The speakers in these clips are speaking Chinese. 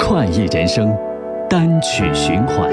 创意人生单曲循环。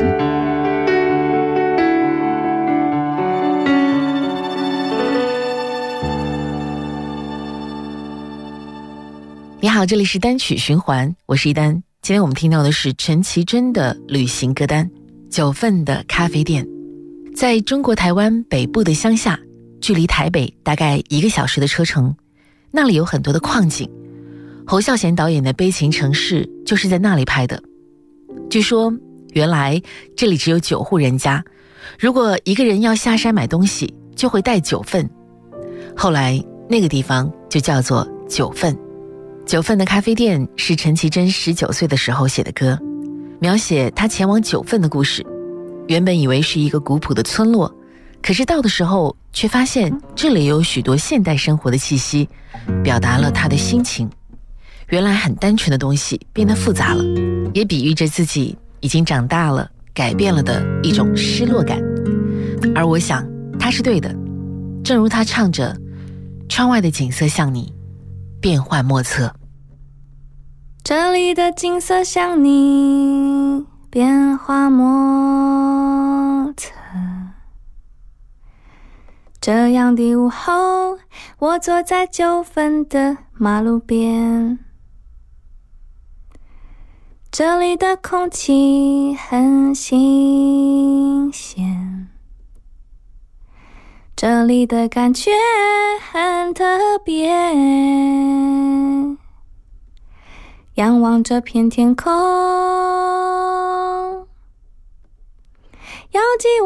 你好，这里是单曲循环，我是一丹。今天我们听到的是陈绮贞的旅行歌单9份的咖啡店。在中国台湾北部的乡下，距离台北大概1个小时的车程，那里有很多的矿井。侯孝贤导演的《悲情城市》就是在那里拍的。据说原来这里只有9户人家，如果一个人要下山买东西就会带9份，后来那个地方就叫做9份。9份的咖啡店是陈绮贞19岁的时候写的歌，描写她前往9份的故事。原本以为是一个古朴的村落，可是到的时候却发现这里有许多现代生活的气息，表达了她的心情。原来很单纯的东西变得复杂了，也比喻着自己已经长大了，改变了的一种失落感。而我想她是对的，正如她唱着，窗外的景色像你，变幻莫测。 这里的景色像你，变化莫测。这样的午后，我坐在9份的马路边，这里的空气很新鲜，这里的感觉很特别。仰望这片天空，遥寄